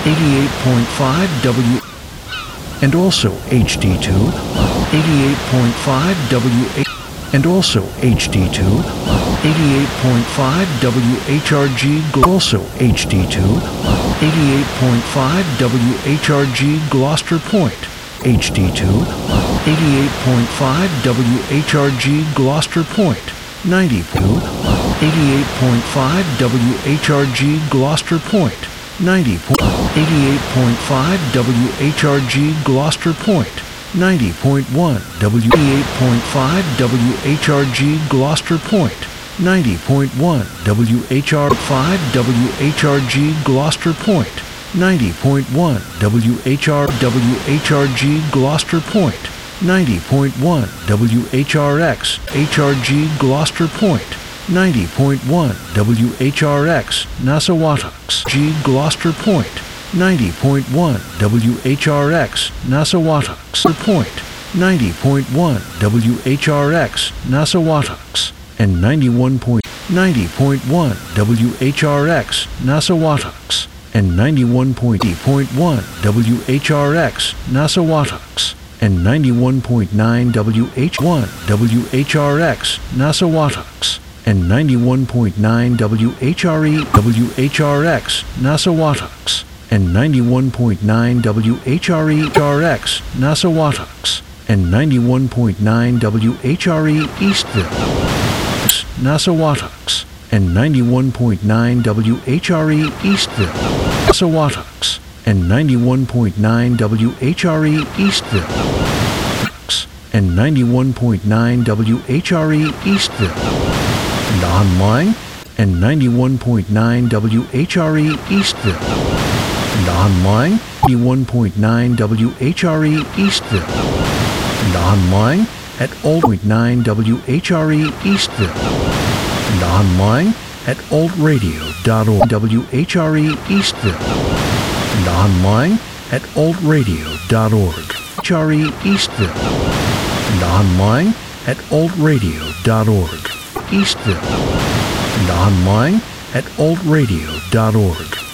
88.5 W, and also HD2 88.5 W, and also HD2 88.5 WHRG, also HD2 88.5 WHRG Gloucester Point, HD2 88.5 WHRG Gloucester Point, 92 88.5 WHRG Gloucester Point, 88.5 WHRG Gloucester Point, 90.1 W88.5 WHRG Gloucester Point, 90.1 WHR5 WHRG Gloucester Point, 90.1 WHRG Gloucester Point, 90.1 WHRX HRG Gloucester Point, 90.1 WHRX Nassawatucks G Gloucester Point, 90.1 WHRX Nassawatucks Point, 90.1 WHRX Nassawatucks, and 90.1 WHRX Nassawatucks, and 91.1 WHRX Nassawatucks, and 91.9 WHRX Nassawatucks, and 91.9 WHRX Nassawatucks, and 91.9 WHRX Nassawatucks, and 91.9 WHRE Eastville Nassawatucks, and 91.9 WHRE Eastville Nassawatucks, and 91.9 WHRE Eastville, and 91.9 WHRE Eastville, and online, and 91.9 WHRE Eastville, and online, 91.9 WHRE Eastville, and online at alt.9 WHRE Eastville, and online at altradio.org WHRE Eastville, and online at altradio.org HRE Eastville, and online at altradio.org Eastville, and online at altradio.org